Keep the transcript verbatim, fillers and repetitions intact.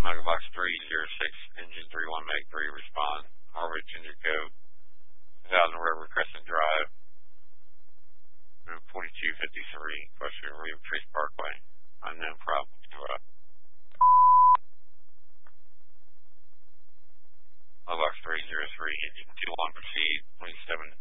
Megabox three zero six, engine three one, Meg three, respond. Harvard Ginger Code, one thousand River Crescent Drive, forty-two fifty-three, question William Trace Parkway. Unknown problem. Megabox three zero three, engine two one, proceed, twenty-seven